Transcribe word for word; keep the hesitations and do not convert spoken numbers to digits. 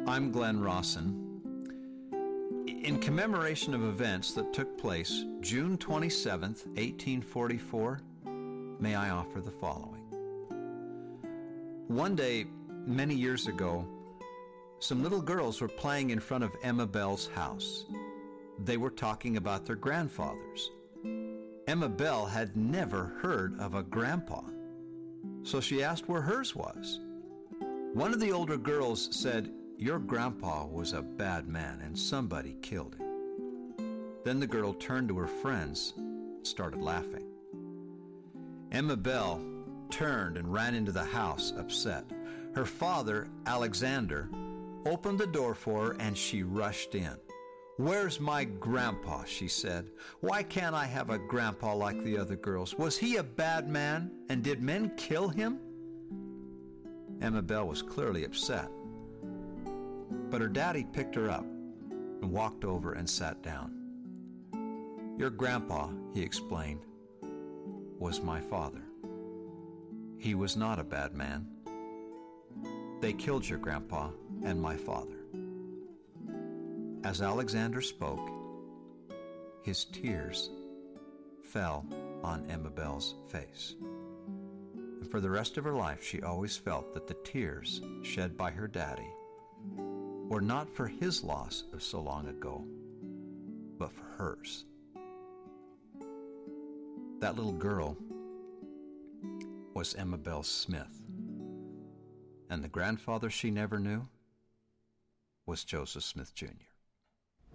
I'm Glenn Rawson. In commemoration of events that took place June twenty-seventh, eighteen forty-four, may I offer the following. One day, many years ago, some little girls were playing in front of Emma Bell's house. They were talking about their grandfathers. Emma Bell had never heard of a grandpa, so she asked where hers was. One of the older girls said, "Your grandpa was a bad man and somebody killed him." Then the girl turned to her friends and started laughing. Emma Bell turned and ran into the house upset. Her father, Alexander, opened the door for her and she rushed in. "Where's my grandpa?" she said. "Why can't I have a grandpa like the other girls? Was he a bad man and did men kill him?" Emma Bell was clearly upset. But her daddy picked her up and walked over and sat down. "Your grandpa," he explained, "was my father. He was not a bad man. They killed your grandpa and my father." As Alexander spoke, his tears fell on Emma Bell's face. And for the rest of her life, she always felt that the tears shed by her daddy were not for his loss of so long ago, but for hers. That little girl was Emma Bell Smith, and the grandfather she never knew was Joseph Smith Junior